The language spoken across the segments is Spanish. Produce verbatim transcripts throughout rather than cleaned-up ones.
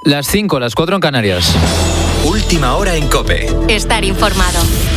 Las cinco, las cuatro en Canarias. Última hora en COPE. Estar informado.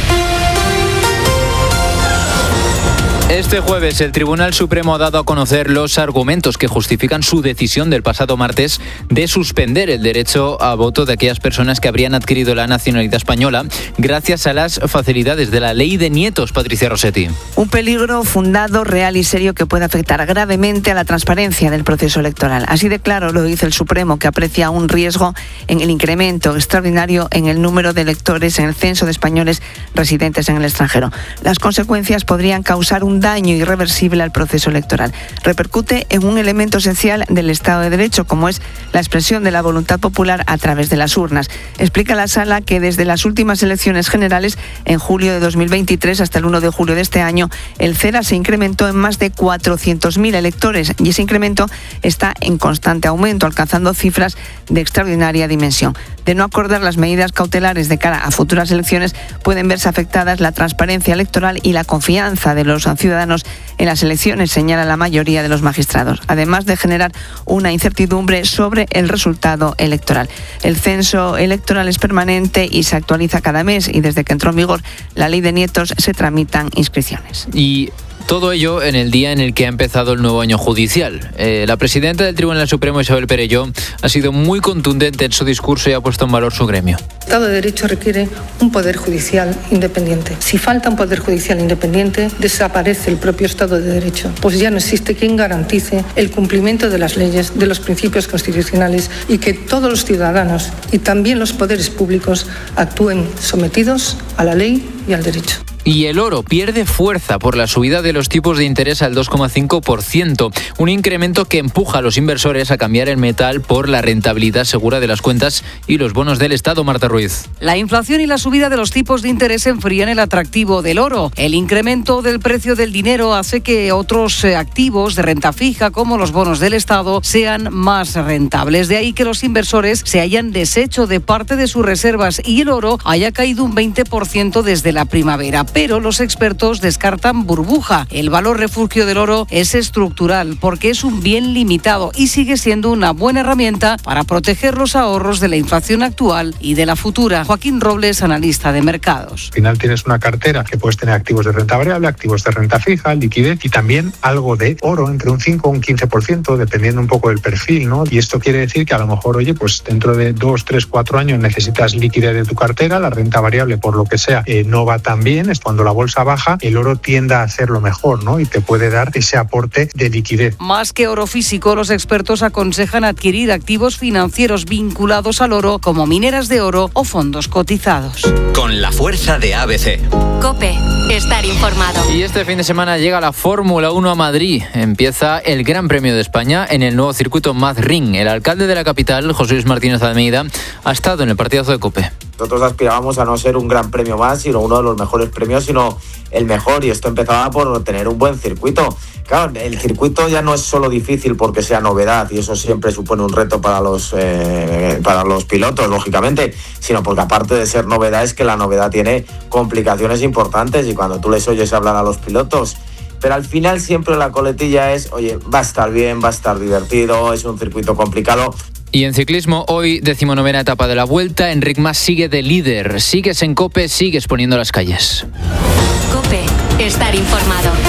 Este jueves el Tribunal Supremo ha dado a conocer los argumentos que justifican su decisión del pasado martes de suspender el derecho a voto de aquellas personas que habrían adquirido la nacionalidad española gracias a las facilidades de la ley de nietos. Patricia Rossetti. Un peligro fundado, real y serio que puede afectar gravemente a la transparencia del proceso electoral. Así de claro lo dice el Supremo, que aprecia un riesgo en el incremento extraordinario en el número de electores en el censo de españoles residentes en el extranjero. Las consecuencias podrían causar un daño irreversible al proceso electoral. Repercute en un elemento esencial del Estado de Derecho, como es la expresión de la voluntad popular a través de las urnas. Explica la Sala que desde las últimas elecciones generales, en julio de dos mil veintitrés hasta el primero de julio de este año, el CERA se incrementó en más de cuatrocientos mil electores y ese incremento está en constante aumento, alcanzando cifras de extraordinaria dimensión. De no acordar las medidas cautelares de cara a futuras elecciones, pueden verse afectadas la transparencia electoral y la confianza de los ciudadanos en las elecciones, señala la mayoría de los magistrados, además de generar una incertidumbre sobre el resultado electoral. El censo electoral es permanente y se actualiza cada mes, y desde que entró en vigor la ley de nietos se tramitan inscripciones. Y todo ello en el día en el que ha empezado el nuevo año judicial. Eh, la presidenta del Tribunal Supremo, Isabel Perelló, ha sido muy contundente en su discurso y ha puesto en valor su gremio. El Estado de Derecho requiere un poder judicial independiente. Si falta un poder judicial independiente, desaparece el propio Estado de Derecho, pues ya no existe quien garantice el cumplimiento de las leyes, de los principios constitucionales, y que todos los ciudadanos y también los poderes públicos actúen sometidos a la ley y al derecho. Y el oro pierde fuerza por la subida de los tipos de interés al dos coma cinco por ciento, un incremento que empuja a los inversores a cambiar el metal por la rentabilidad segura de las cuentas y los bonos del Estado. Marta Ruiz. La inflación y la subida de los tipos de interés enfrían el atractivo del oro. El incremento del precio del dinero hace que otros activos de renta fija, como los bonos del Estado, sean más rentables. De ahí que los inversores se hayan deshecho de parte de sus reservas y el oro haya caído un veinte por ciento desde la primavera. Pero los expertos descartan burbuja. El valor refugio del oro es estructural porque es un bien limitado y sigue siendo una buena herramienta para proteger los ahorros de la inflación actual y de la futura. Joaquín Robles, analista de mercados. Al final tienes una cartera que puedes tener activos de renta variable, activos de renta fija, liquidez y también algo de oro, entre un cinco y un quince por ciento, dependiendo un poco del perfil, ¿no? Y esto quiere decir que a lo mejor, oye, pues dentro de dos, tres, cuatro años necesitas liquidez de tu cartera, la renta variable, por lo que sea, eh, no va tan bien. Cuando la bolsa baja, el oro tiende a hacerlo mejor, ¿no? Y te puede dar ese aporte de liquidez. Más que oro físico, los expertos aconsejan adquirir activos financieros vinculados al oro, como mineras de oro o fondos cotizados. Con la fuerza de A B C. COPE. Estar informado. Y este fin de semana llega la Fórmula uno a Madrid. Empieza el Gran Premio de España en el nuevo circuito Madrid. El alcalde de la capital, José Luis Martínez Almeida, ha estado en el partidazo de COPE. Nosotros aspirábamos a no ser un gran premio más, sino uno de los mejores premios, sino el mejor, y esto empezaba por tener un buen circuito. Claro, el circuito ya no es solo difícil porque sea novedad, y eso siempre supone un reto para los, eh, para los pilotos, lógicamente, sino porque aparte de ser novedad es que la novedad tiene complicaciones importantes, y cuando tú les oyes hablar a los pilotos, pero al final siempre la coletilla es, oye, va a estar bien, va a estar divertido, es un circuito complicado. Y en ciclismo, hoy decimonovena etapa de la Vuelta, Enric Mas sigue de líder. Sigues en COPE, sigues poniendo las calles. COPE. Estar informado.